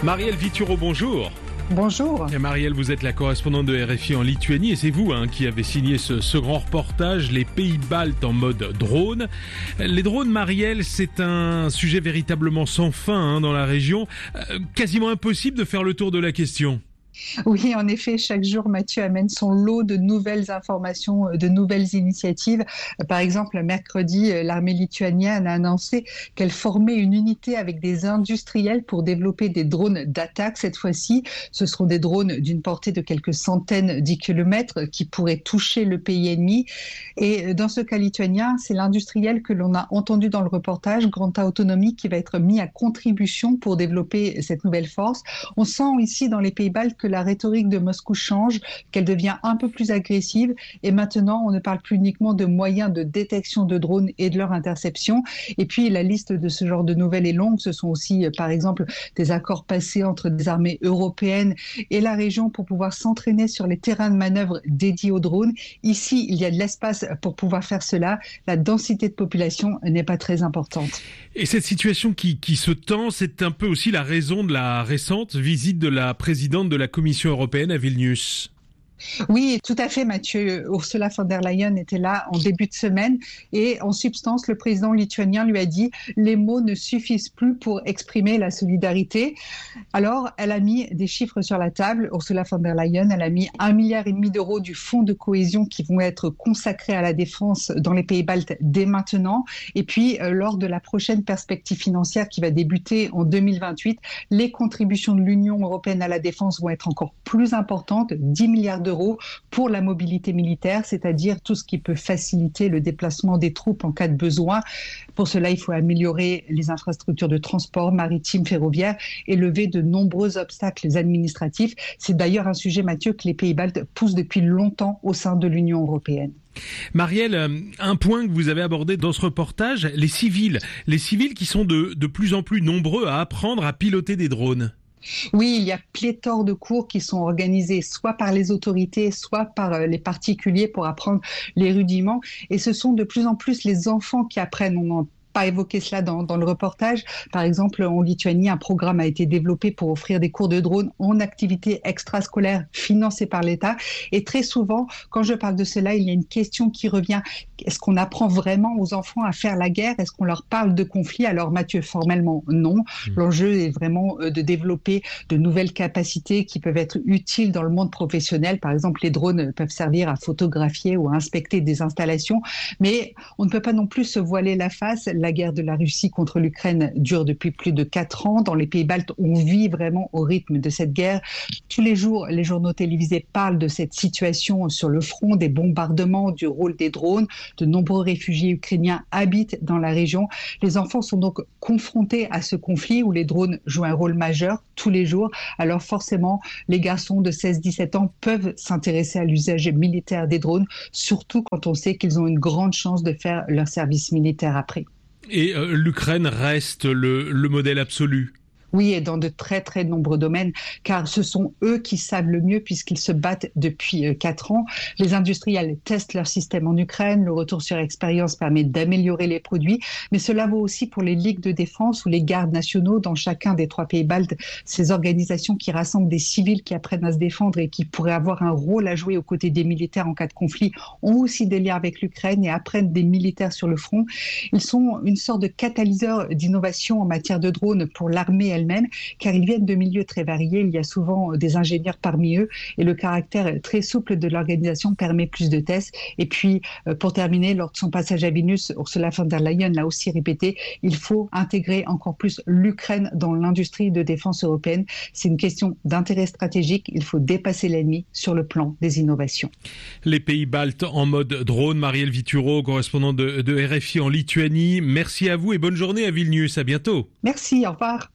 Marielle Vituro, bonjour. Bonjour. Et Marielle, vous êtes la correspondante de RFI en Lituanie et c'est vous qui avez signé ce grand reportage, les pays baltes en mode drone. Les drones, Marielle, c'est un sujet véritablement sans fin dans la région. Quasiment impossible de faire le tour de la question. Oui, en effet, chaque jour, Mathieu amène son lot de nouvelles informations, de nouvelles initiatives. Par exemple, mercredi, l'armée lituanienne a annoncé qu'elle formait une unité avec des industriels pour développer des drones d'attaque. Cette fois-ci, ce seront des drones d'une portée de quelques centaines de kilomètres qui pourraient toucher le pays ennemi. Et dans ce cas lituanien, c'est l'industriel que l'on a entendu dans le reportage, Granta Autonomy, qui va être mis à contribution pour développer cette nouvelle force. On sent ici, dans les pays baltes, que la rhétorique de Moscou change, qu'elle devient un peu plus agressive et maintenant on ne parle plus uniquement de moyens de détection de drones et de leur interception. Et puis la liste de ce genre de nouvelles est longue. Ce sont aussi par exemple des accords passés entre des armées européennes et la région pour pouvoir s'entraîner sur les terrains de manœuvre dédiés aux drones. Ici, il y a de l'espace pour pouvoir faire cela. La densité de population n'est pas très importante. Et cette situation qui se tend, c'est un peu aussi la raison de la récente visite de la présidente de la Commission européenne à Vilnius. Oui, tout à fait, Mathieu. Ursula von der Leyen était là en début de semaine et en substance, le président lituanien lui a dit « les mots ne suffisent plus pour exprimer la solidarité ». Alors, elle a mis des chiffres sur la table. Ursula von der Leyen, elle a mis 1,5 milliard d'euros du fonds de cohésion qui vont être consacrés à la défense dans les pays baltes dès maintenant. Et puis, lors de la prochaine perspective financière qui va débuter en 2028, les contributions de l'Union européenne à la défense vont être encore plus importantes, 10 milliards d'euros pour la mobilité militaire, c'est-à-dire tout ce qui peut faciliter le déplacement des troupes en cas de besoin. Pour cela, il faut améliorer les infrastructures de transport maritime, ferroviaire et lever de nombreux obstacles administratifs. C'est d'ailleurs un sujet, Mathieu, que les pays baltes poussent depuis longtemps au sein de l'Union européenne. Marielle, un point que vous avez abordé dans ce reportage, les civils qui sont de plus en plus nombreux à apprendre à piloter des drones. Oui, il y a pléthore de cours qui sont organisés soit par les autorités, soit par les particuliers pour apprendre les rudiments. Et ce sont de plus en plus les enfants qui apprennent. On n'en pas évoqué cela dans le reportage. Par exemple, en Lituanie, un programme a été développé pour offrir des cours de drone en activité extrascolaire financés par l'État. Et très souvent, quand je parle de cela, il y a une question qui revient. Est-ce qu'on apprend vraiment aux enfants à faire la guerre? Est-ce qu'on leur parle de conflit? Alors Mathieu, formellement, non. L'enjeu est vraiment de développer de nouvelles capacités qui peuvent être utiles dans le monde professionnel. Par exemple, les drones peuvent servir à photographier ou à inspecter des installations. Mais on ne peut pas non plus se voiler la face. La guerre de la Russie contre l'Ukraine dure depuis plus de 4 ans. Dans les pays baltes, on vit vraiment au rythme de cette guerre. Tous les jours, les journaux télévisés parlent de cette situation sur le front, des bombardements, du rôle des drones. De nombreux réfugiés ukrainiens habitent dans la région. Les enfants sont donc confrontés à ce conflit où les drones jouent un rôle majeur tous les jours. Alors forcément, les garçons de 16-17 ans peuvent s'intéresser à l'usage militaire des drones, surtout quand on sait qu'ils ont une grande chance de faire leur service militaire après. Et l'Ukraine reste le modèle absolu. Oui, et dans de très, très nombreux domaines, car ce sont eux qui savent le mieux puisqu'ils se battent depuis 4 ans. Les industriels testent leur système en Ukraine. Le retour sur expérience permet d'améliorer les produits. Mais cela vaut aussi pour les ligues de défense ou les gardes nationaux dans chacun des 3 pays baltes. Ces organisations qui rassemblent des civils qui apprennent à se défendre et qui pourraient avoir un rôle à jouer aux côtés des militaires en cas de conflit ont aussi des liens avec l'Ukraine et apprennent des militaires sur le front. Ils sont une sorte de catalyseur d'innovation en matière de drones pour l'armée elle-même, car ils viennent de milieux très variés. Il y a souvent des ingénieurs parmi eux et le caractère très souple de l'organisation permet plus de tests. Et puis, pour terminer, lors de son passage à Vilnius, Ursula von der Leyen l'a aussi répété, il faut intégrer encore plus l'Ukraine dans l'industrie de défense européenne. C'est une question d'intérêt stratégique. Il faut dépasser l'ennemi sur le plan des innovations. Les pays baltes en mode drone. Marielle Vituro, correspondante de RFI en Lituanie. Merci à vous et bonne journée à Vilnius. À bientôt. Merci, au revoir.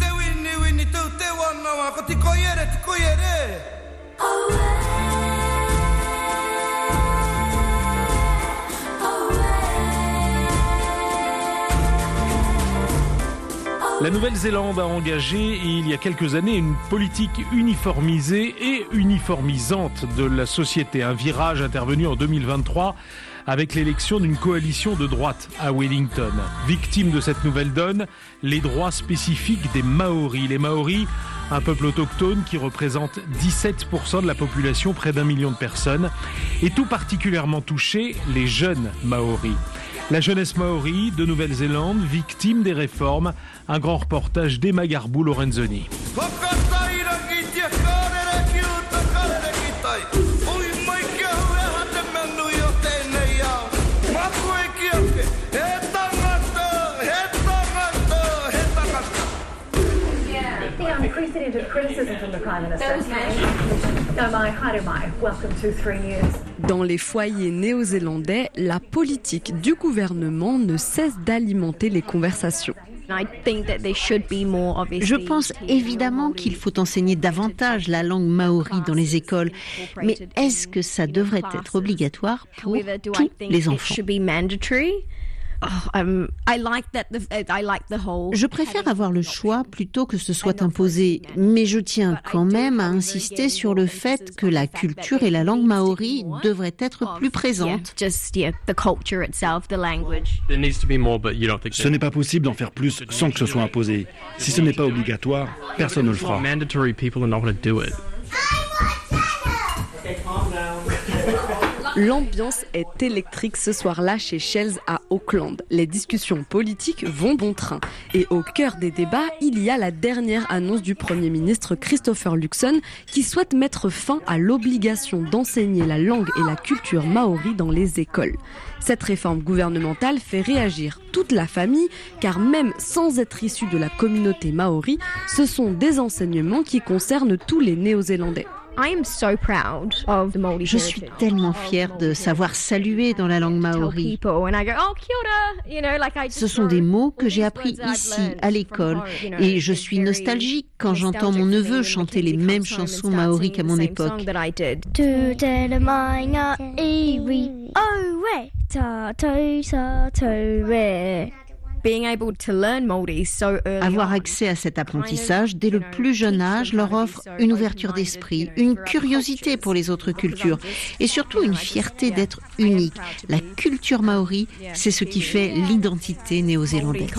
La Nouvelle-Zélande a engagé il y a quelques années une politique uniformisée et uniformisante de la société. Un virage intervenu en 2023 avec l'élection d'une coalition de droite à Wellington. Victime de cette nouvelle donne, les droits spécifiques des Maoris. Les Maoris, un peuple autochtone qui représente 17% de la population, près d'1 million de personnes, et tout particulièrement touché, les jeunes Maoris. La jeunesse maori de Nouvelle-Zélande, victime des réformes. Un grand reportage d'Emma Garbou-Lorenzoni. Dans les foyers néo-zélandais, la politique du gouvernement ne cesse d'alimenter les conversations. Je pense évidemment qu'il faut enseigner davantage la langue maori dans les écoles, mais est-ce que ça devrait être obligatoire pour tous les enfants ? Je préfère avoir le choix plutôt que ce soit imposé, mais je tiens quand même à insister sur le fait que la culture et la langue maori devraient être plus présentes. Ce n'est pas possible d'en faire plus sans que ce soit imposé. Si ce n'est pas obligatoire, personne ne le fera. L'ambiance est électrique ce soir-là chez Shells à Auckland. Les discussions politiques vont bon train. Et au cœur des débats, il y a la dernière annonce du Premier ministre Christopher Luxon qui souhaite mettre fin à l'obligation d'enseigner la langue et la culture maori dans les écoles. Cette réforme gouvernementale fait réagir toute la famille, car même sans être issu de la communauté maori, ce sont des enseignements qui concernent tous les Néo-Zélandais. Je suis tellement fière de savoir saluer dans la langue maori. Ce sont des mots que j'ai appris ici, à l'école, et je suis nostalgique quand j'entends mon neveu chanter les mêmes chansons maoris qu'à mon époque. Avoir accès à cet apprentissage dès le plus jeune âge leur offre une ouverture d'esprit, une curiosité pour les autres cultures et surtout une fierté d'être unique. La culture maori, c'est ce qui fait l'identité néo-zélandaise.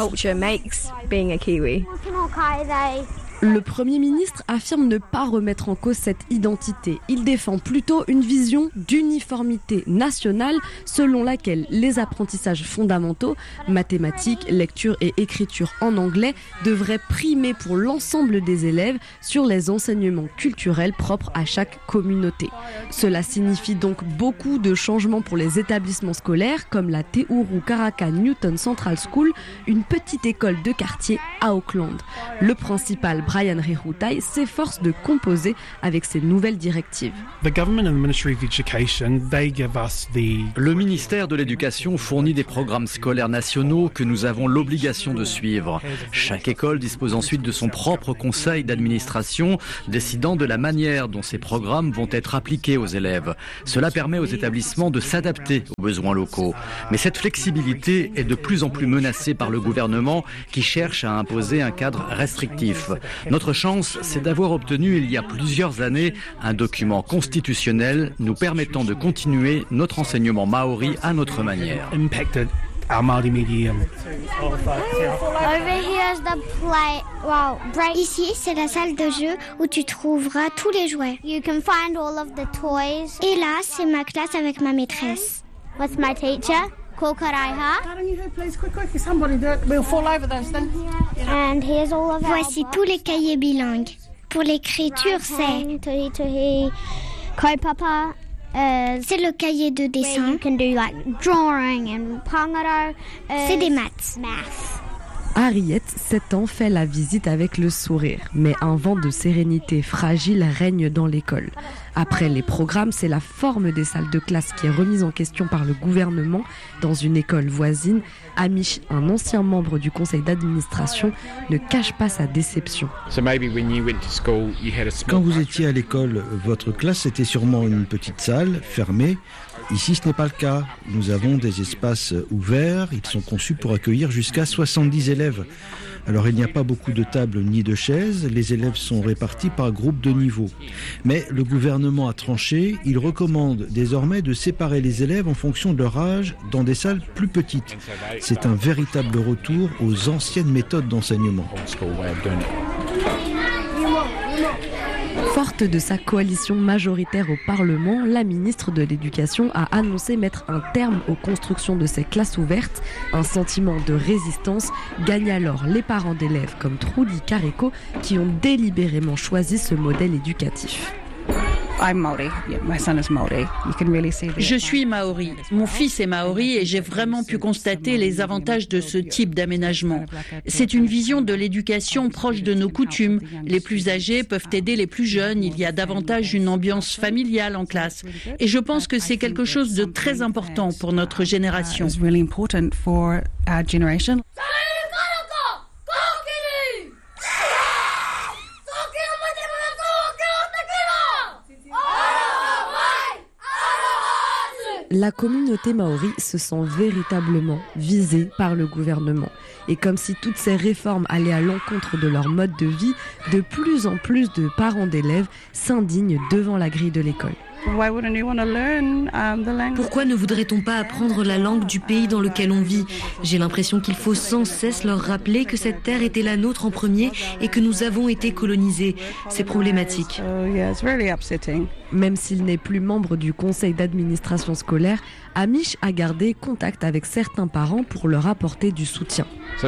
Le Premier ministre affirme ne pas remettre en cause cette identité. Il défend plutôt une vision d'uniformité nationale selon laquelle les apprentissages fondamentaux, mathématiques, lecture et écriture en anglais, devraient primer pour l'ensemble des élèves sur les enseignements culturels propres à chaque communauté. Cela signifie donc beaucoup de changements pour les établissements scolaires comme la Te Uru Karaka Newton Central School, une petite école de quartier à Auckland. Le principal Brian Rehutai s'efforce de composer avec ces nouvelles directives. Le ministère de l'Éducation fournit des programmes scolaires nationaux que nous avons l'obligation de suivre. Chaque école dispose ensuite de son propre conseil d'administration, décidant de la manière dont ces programmes vont être appliqués aux élèves. Cela permet aux établissements de s'adapter aux besoins locaux. Mais cette flexibilité est de plus en plus menacée par le gouvernement qui cherche à imposer un cadre restrictif. Notre chance, c'est d'avoir obtenu il y a plusieurs années un document constitutionnel nous permettant de continuer notre enseignement maori à notre manière. Ici, c'est la salle de jeu où tu trouveras tous les jouets. Et là, c'est ma classe avec ma maîtresse. What's my teacher? Voici tous les cahiers bilingues. Pour l'écriture, c'est le cahier de dessin. C'est des maths. Harriet, 7 ans, fait la visite avec le sourire. Mais un vent de sérénité fragile règne dans l'école. Après les programmes, c'est la forme des salles de classe qui est remise en question par le gouvernement dans une école voisine. Amish, un ancien membre du conseil d'administration, ne cache pas sa déception. Quand vous étiez à l'école, votre classe était sûrement une petite salle, fermée. Ici, ce n'est pas le cas. Nous avons des espaces ouverts. Ils sont conçus pour accueillir jusqu'à 70 élèves. Alors il n'y a pas beaucoup de tables ni de chaises, les élèves sont répartis par groupe de niveau. Mais le gouvernement a tranché, il recommande désormais de séparer les élèves en fonction de leur âge dans des salles plus petites. C'est un véritable retour aux anciennes méthodes d'enseignement. Forte de sa coalition majoritaire au Parlement, la ministre de l'Éducation a annoncé mettre un terme aux constructions de ces classes ouvertes. Un sentiment de résistance gagne alors les parents d'élèves comme Trudy Carreco qui ont délibérément choisi ce modèle éducatif. Je suis maori. Mon fils est maori et j'ai vraiment pu constater les avantages de ce type d'aménagement. C'est une vision de l'éducation proche de nos coutumes. Les plus âgés peuvent aider les plus jeunes. Il y a davantage une ambiance familiale en classe. Et je pense que c'est quelque chose de très important pour notre génération. La communauté maori se sent véritablement visée par le gouvernement. Et comme si toutes ces réformes allaient à l'encontre de leur mode de vie, de plus en plus de parents d'élèves s'indignent devant la grille de l'école. Pourquoi ne voudrait-on pas apprendre la langue du pays dans lequel on vit ? J'ai l'impression qu'il faut sans cesse leur rappeler que cette terre était la nôtre en premier et que nous avons été colonisés. C'est problématique. Même s'il n'est plus membre du conseil d'administration scolaire, Amish a gardé contact avec certains parents pour leur apporter du soutien.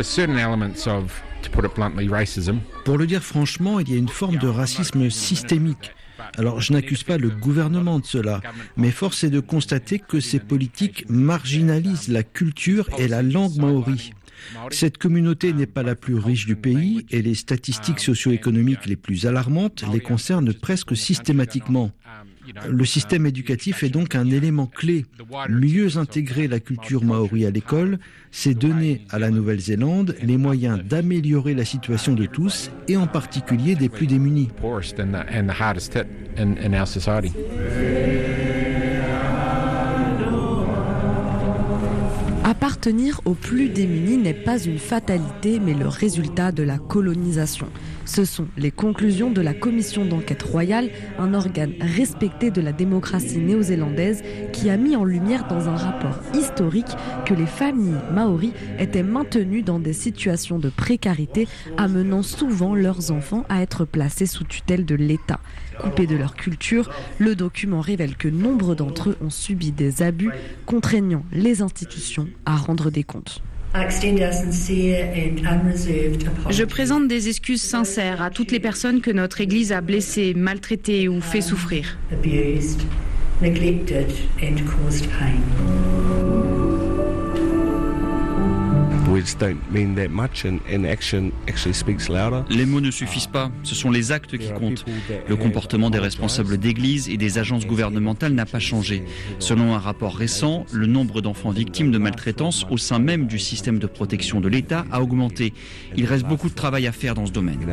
Pour le dire franchement, il y a une forme de racisme systémique. Alors, je n'accuse pas le gouvernement de cela, mais force est de constater que ces politiques marginalisent la culture et la langue maori. Cette communauté n'est pas la plus riche du pays et les statistiques socio-économiques les plus alarmantes les concernent presque systématiquement. Le système éducatif est donc un élément clé. Mieux intégrer la culture maori à l'école, c'est donner à la Nouvelle-Zélande les moyens d'améliorer la situation de tous et en particulier des plus démunis. Appartenir aux plus démunis n'est pas une fatalité, mais le résultat de la colonisation. Ce sont les conclusions de la commission d'enquête royale, un organe respecté de la démocratie néo-zélandaise qui a mis en lumière dans un rapport historique que les familles maoris étaient maintenues dans des situations de précarité, amenant souvent leurs enfants à être placés sous tutelle de l'État. Coupés de leur culture, le document révèle que nombre d'entre eux ont subi des abus, contraignant les institutions à rendre des comptes. Je présente des excuses sincères à toutes les personnes que notre Église a blessées, maltraitées ou fait souffrir. Les mots ne suffisent pas, ce sont les actes qui comptent. Le comportement des responsables d'église et des agences gouvernementales n'a pas changé. Selon un rapport récent, le nombre d'enfants victimes de maltraitance au sein même du système de protection de l'État a augmenté. Il reste beaucoup de travail à faire dans ce domaine.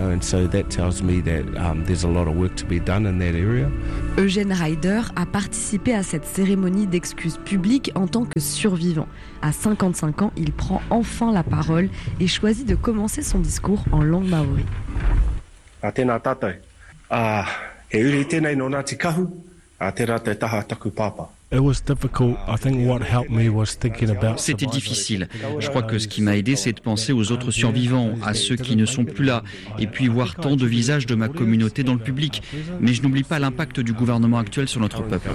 Eugène Ryder a participé à cette cérémonie d'excuses publiques en tant que survivant. À 55 ans, il prend enfin la parole et choisit de commencer son discours en langue maori. C'était difficile. Je crois que ce qui m'a aidé, c'est de penser aux autres survivants, à ceux qui ne sont plus là, et puis voir tant de visages de ma communauté dans le public. Mais je n'oublie pas l'impact du gouvernement actuel sur notre peuple.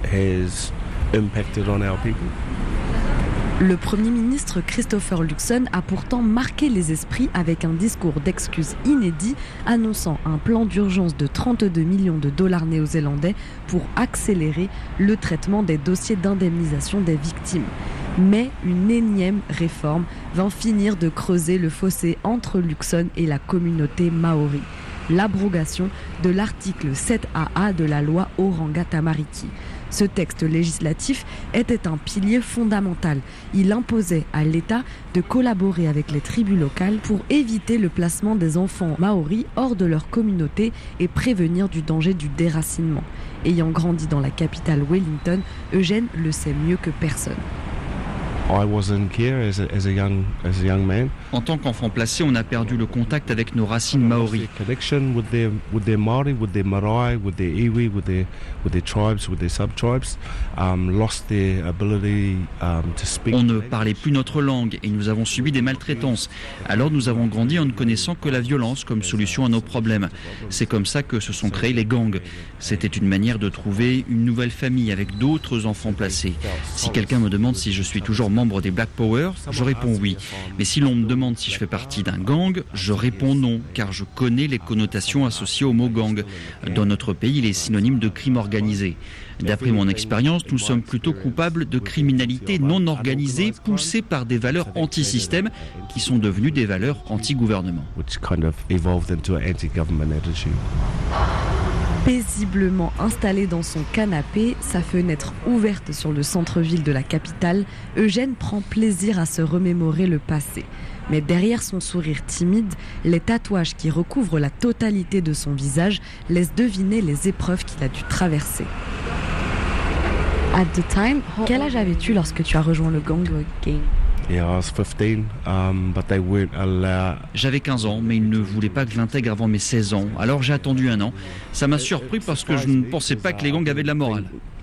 Le Premier ministre Christopher Luxon a pourtant marqué les esprits avec un discours d'excuses inédit annonçant un plan d'urgence de 32 millions de dollars néo-zélandais pour accélérer le traitement des dossiers d'indemnisation des victimes. Mais une énième réforme va finir de creuser le fossé entre Luxon et la communauté maori. L'abrogation de l'article 7AA de la loi Oranga Tamariki. Ce texte législatif était un pilier fondamental. Il imposait à l'État de collaborer avec les tribus locales pour éviter le placement des enfants maoris hors de leur communauté et prévenir du danger du déracinement. Ayant grandi dans la capitale Wellington, Eugène le sait mieux que personne. En tant qu'enfant placé, on a perdu le contact avec nos racines maoris. On ne parlait plus notre langue et nous avons subi des maltraitances. Alors nous avons grandi en ne connaissant que la violence comme solution à nos problèmes. C'est comme ça que se sont créés les gangs. C'était une manière de trouver une nouvelle famille avec d'autres enfants placés. Si quelqu'un me demande si je suis toujours membre des Black Power, je réponds oui. Mais si l'on me demande si je fais partie d'un gang, je réponds non, car je connais les connotations associées au mot gang. Dans notre pays, il est synonyme de crime organisé. D'après mon expérience, nous sommes plutôt coupables de criminalité non organisée poussée par des valeurs anti-système qui sont devenues des valeurs anti-gouvernement. Paisiblement installé dans son canapé, sa fenêtre ouverte sur le centre-ville de la capitale, Eugène prend plaisir à se remémorer le passé. Mais derrière son sourire timide, les tatouages qui recouvrent la totalité de son visage laissent deviner les épreuves qu'il a dû traverser. At the time, quel âge avais-tu lorsque tu as rejoint le gang? J'avais 15 ans, mais ils ne voulaient pas que je l'intègre avant mes 16 ans. Alors j'ai attendu un an. Ça m'a surpris parce que je ne pensais pas que les gangs avaient de la morale.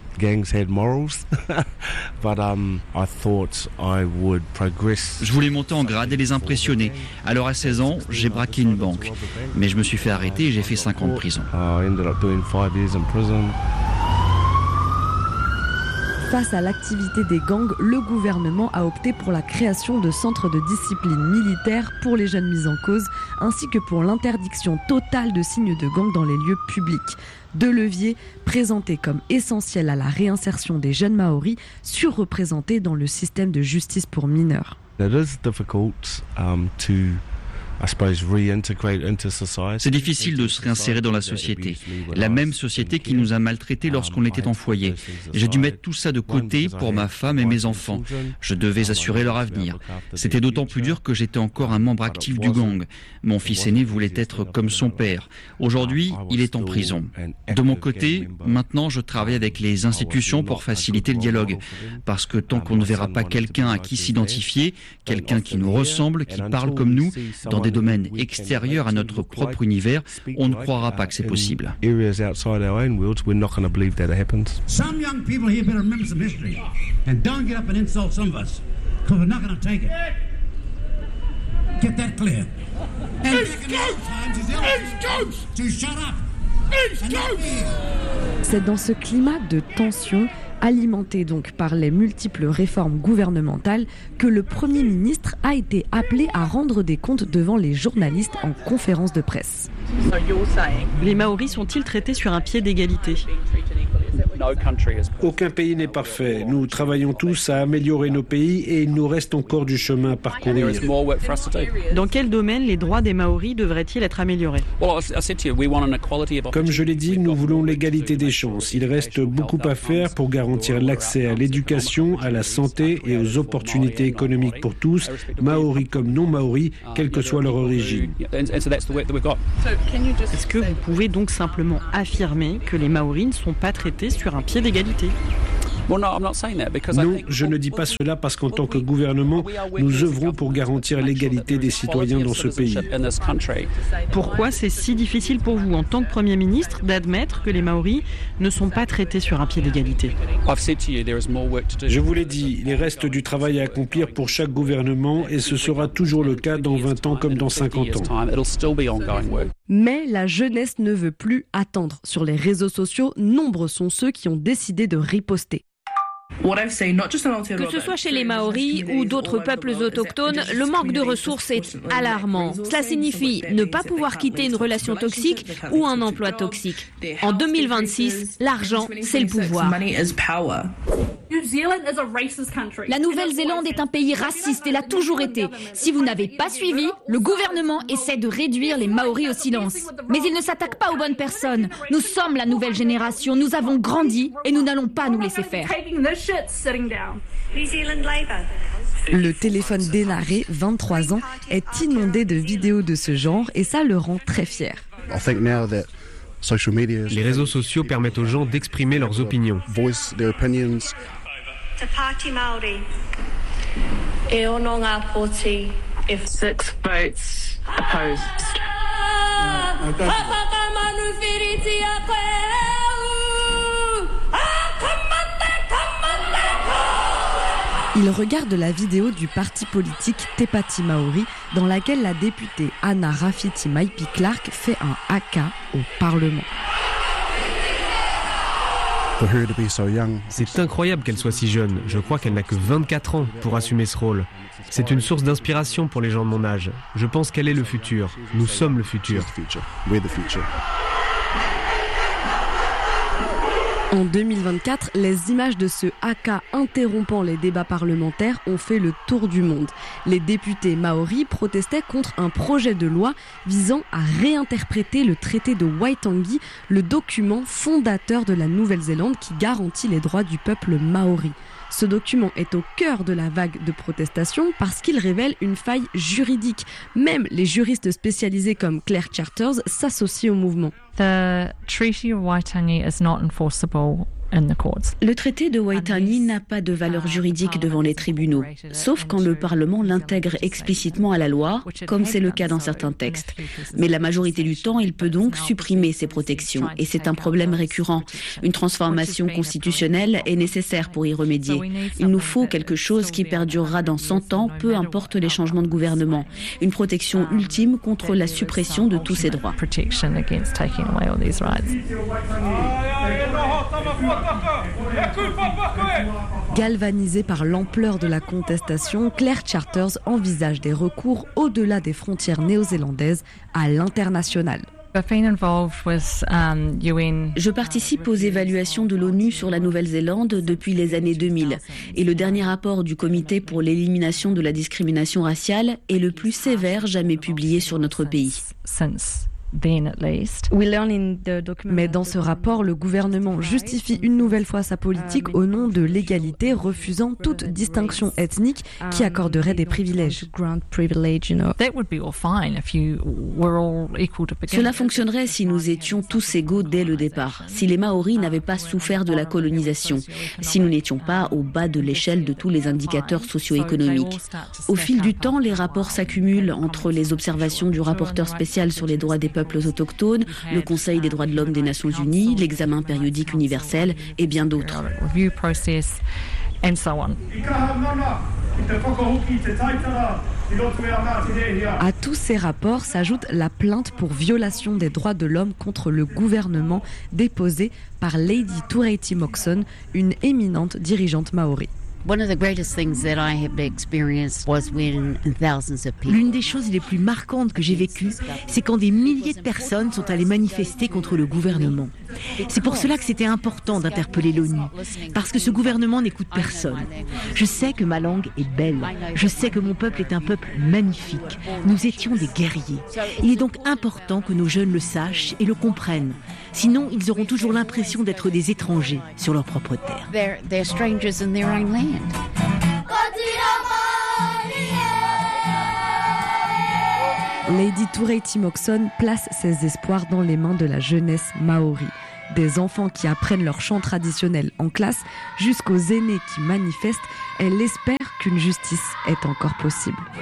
Je voulais monter en grade et les impressionner. Alors à 16 ans, j'ai braqué une banque. Mais je me suis fait arrêter et j'ai fait 5 ans de prison. Face à l'activité des gangs, le gouvernement a opté pour la création de centres de discipline militaire pour les jeunes mis en cause, ainsi que pour l'interdiction totale de signes de gang dans les lieux publics. Deux leviers présentés comme essentiels à la réinsertion des jeunes Maoris, surreprésentés dans le système de justice pour mineurs. C'est difficile de se réinsérer dans la société. La même société qui nous a maltraités lorsqu'on était en foyer. J'ai dû mettre tout ça de côté pour ma femme et mes enfants. Je devais assurer leur avenir. C'était d'autant plus dur que j'étais encore un membre actif du gang. Mon fils aîné voulait être comme son père. Aujourd'hui, il est en prison. De mon côté, maintenant, je travaille avec les institutions pour faciliter le dialogue. Parce que tant qu'on ne verra pas quelqu'un à qui s'identifier, quelqu'un qui nous ressemble, qui parle comme nous, dans des domaines extérieurs à notre propre univers, on ne croira pas que c'est possible. Some young people here better remember some history and don't get up and insult some of us because we're not going to take it. Get that clear. To shut up. C'est dans ce climat de tension, alimenté donc par les multiples réformes gouvernementales, que le Premier ministre a été appelé à rendre des comptes devant les journalistes en conférence de presse. Les Maoris sont-ils traités sur un pied d'égalité ? Aucun pays n'est parfait. Nous travaillons tous à améliorer nos pays et il nous reste encore du chemin à parcourir. Dans quel domaine les droits des Maoris devraient-ils être améliorés ? Comme je l'ai dit, nous voulons l'égalité des chances. Il reste beaucoup à faire pour garantir l'accès à l'éducation, à la santé et aux opportunités économiques pour tous, Maoris comme non Maoris, quelle que soit leur origine. Est-ce que vous pouvez donc simplement affirmer que les Maoris ne sont pas traités sur un pied d'égalité ? Non, je ne dis pas cela parce qu'en tant que gouvernement, nous œuvrons pour garantir l'égalité des citoyens dans ce pays. Pourquoi c'est si difficile pour vous, en tant que Premier ministre, d'admettre que les Maoris ne sont pas traités sur un pied d'égalité ? Je vous l'ai dit, il reste du travail à accomplir pour chaque gouvernement et ce sera toujours le cas dans 20 ans comme dans 50 ans. Mais la jeunesse ne veut plus attendre. Sur les réseaux sociaux, nombreux sont ceux qui ont décidé de riposter. Que ce soit chez les Maoris ou d'autres peuples autochtones, le manque de ressources est alarmant. Cela signifie ne pas pouvoir quitter une relation toxique ou un emploi toxique. En 2026, l'argent, c'est le pouvoir. La Nouvelle-Zélande est un pays raciste et l'a toujours été. Si vous n'avez pas suivi, le gouvernement essaie de réduire les Maoris au silence. Mais il ne s'attaque pas aux bonnes personnes. Nous sommes la nouvelle génération, nous avons grandi et nous n'allons pas nous laisser faire. Le téléphone d'Enaré, 23 ans, est inondé de vidéos de ce genre et ça le rend très fier. Les réseaux sociaux permettent aux gens d'exprimer leurs opinions. 6 votes opposed. Il regarde la vidéo du parti politique Te Pati Maori dans laquelle la députée Anna Rafiti Maipi Clark fait un haka au Parlement. C'est incroyable qu'elle soit si jeune. Je crois qu'elle n'a que 24 ans pour assumer ce rôle. C'est une source d'inspiration pour les gens de mon âge. Je pense qu'elle est le futur. Nous sommes le futur. En 2024, les images de ce haka interrompant les débats parlementaires ont fait le tour du monde. Les députés maoris protestaient contre un projet de loi visant à réinterpréter le traité de Waitangi, le document fondateur de la Nouvelle-Zélande qui garantit les droits du peuple maori. Ce document est au cœur de la vague de protestation parce qu'il révèle une faille juridique. Même les juristes spécialisés comme Claire Charters s'associent au mouvement. The Treaty of Waitangi is not enforceable in the courts. Le traité de Waitangi n'a pas de valeur juridique devant les tribunaux, sauf quand le Parlement l'intègre explicitement à la loi, comme c'est le cas dans certains textes. Mais la majorité du temps, il peut donc supprimer ces protections, et c'est un problème récurrent. Une transformation constitutionnelle est nécessaire pour y remédier. Il nous faut quelque chose qui perdurera dans 100 ans, peu importe les changements de gouvernement. Une protection ultime contre la suppression de tous ces droits. Galvanisée par l'ampleur de la contestation, Claire Charters envisage des recours au-delà des frontières néo-zélandaises à l'international. Je participe aux évaluations de l'ONU sur la Nouvelle-Zélande depuis les années 2000 et le dernier rapport du Comité pour l'élimination de la discrimination raciale est le plus sévère jamais publié sur notre pays. Mais dans ce rapport, le gouvernement justifie une nouvelle fois sa politique au nom de l'égalité, refusant toute distinction ethnique qui accorderait des privilèges. Cela fonctionnerait si nous étions tous égaux dès le départ, si les Maoris n'avaient pas souffert de la colonisation, si nous n'étions pas au bas de l'échelle de tous les indicateurs socio-économiques. Au fil du temps, les rapports s'accumulent entre les observations du rapporteur spécial sur les droits des peuples autochtones, le Conseil des droits de l'homme des Nations Unies, l'examen périodique universel et bien d'autres. À tous ces rapports s'ajoute la plainte pour violation des droits de l'homme contre le gouvernement déposée par Lady Tureiti Moxon, une éminente dirigeante maori. L'une des choses les plus marquantes que j'ai vécues, c'est quand des milliers de personnes sont allées manifester contre le gouvernement. C'est pour cela que c'était important d'interpeller l'ONU, parce que ce gouvernement n'écoute personne. Je sais que ma langue est belle, je sais que mon peuple est un peuple magnifique. Nous étions des guerriers. Il est donc important que nos jeunes le sachent et le comprennent. Sinon, ils auront toujours l'impression d'être des étrangers sur leur propre terre. They're strangers in their own land. Lady Tureiti Moxon place ses espoirs dans les mains de la jeunesse maori. Des enfants qui apprennent leur chant traditionnel en classe jusqu'aux aînés qui manifestent, elle espère qu'une justice est encore possible.